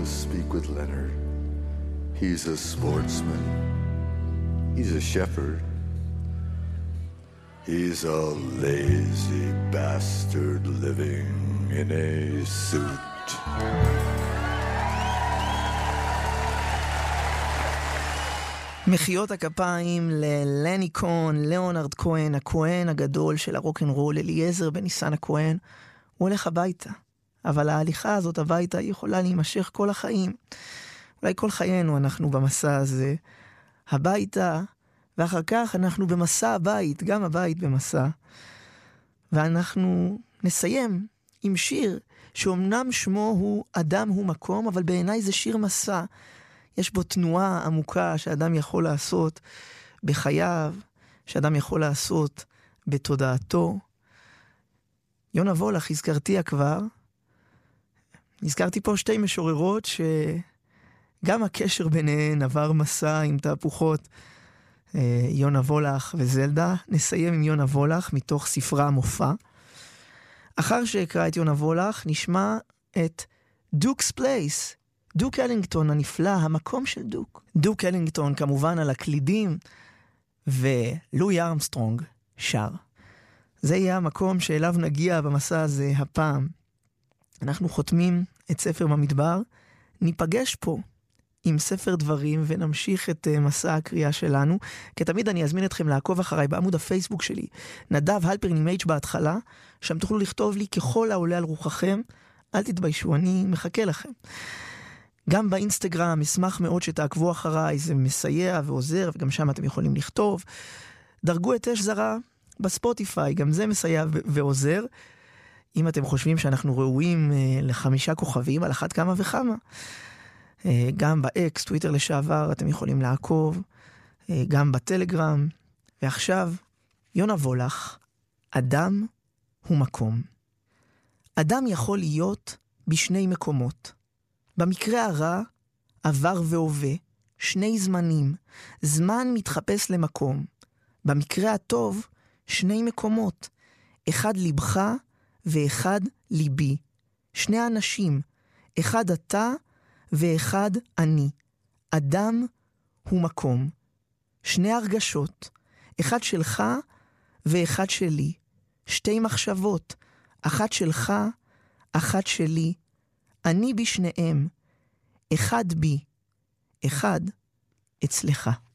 to speak with Leonard. He's a sportsman. He's a shepherd. He's a lazy bastard living in a suit. מחיאות הכפיים ללני קון, ליאונרד כהן, הכהן הגדול של הרוק'נ'רול, אליעזר בניסן הכהן. הוא הולך הביתה, אבל ההליכה הזאת הביתה יכולה להימשך כל החיים. אולי כל חיינו אנחנו במסע הזה, הביתה, ואחר כך אנחנו במסע הבית, גם הבית במסע. ואנחנו נסיים עם שיר שאומנם שמו הוא אדם הוא מקום, אבל בעיניי זה שיר מסע. יש בו תנועה עמוקה שאדם יכול לעשות בחייו, שאדם יכול לעשות בתודעתו. יונה וולך, הזכרתיה כבר. הזכרתי פה שתי משוררות שגם הקשר ביניהן עבר מסע עם תהפוכות. יונה וולך וזלדה. נסיים עם יונה וולך מתוך ספרה מופע. אחר שאקרא את יונה וולך נשמע את דוקס פלייס. דוק אלינגטון הנפלא, המקום של דוק. דוק אלינגטון כמובן על הקלידים, ולואי ארמסטרונג שר. זה יהיה המקום שאליו נגיע במסע הזה הפעם. אנחנו חותמים את ספר במדבר, ניפגש פה עם ספר דברים ונמשיך את מסע הקריאה שלנו. כתמיד אני אזמין אתכם לעקוב אחריי בעמוד הפייסבוק שלי, נדב הלפרין עם H בהתחלה, שם תוכלו לכתוב לי ככל העולה על רוחכם. אל תתביישו, אני מחכה לכם. גם באינסטגרם, אשמח מאוד שתעקבו אחריי, זה מסייע ועוזר, וגם שם אתם יכולים לכתוב. דרגו את אש זרה בספוטיפיי, גם זה מסייע ועוזר. אם אתם חושבים שאנחנו ראויים ל5 כוכבים, על אחת כמה וכמה. גם באקס, טוויטר לשעבר, אתם יכולים לעקוב, גם בטלגרם. ועכשיו, יונה וולך, אדם הוא מקום. אדם יכול להיות בשני מקומות. במקרה הרע, עבר והווה, שני זמנים. זמן מתחפש למקום. במקרה הטוב, שני מקומות. אחד ליבך ואחד ליבי. שני אנשים, אחד אתה ואחד אני. אדם הוא מקום. שני הרגשות, אחד שלך ואחד שלי. שתי מחשבות, אחת שלך, אחת שלי. אני בשניהם, אחד בי, אחד אצלך.